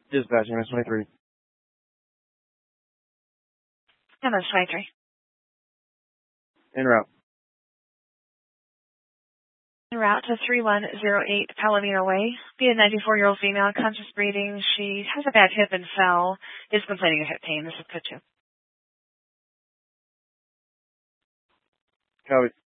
Dispatch, MS-23. MS-23. En route. En route to 3108 Palomino Way. Be a 94-year-old female, conscious breathing. She has a bad hip and fell. Is complaining of hip pain. This is Kutu. Copy.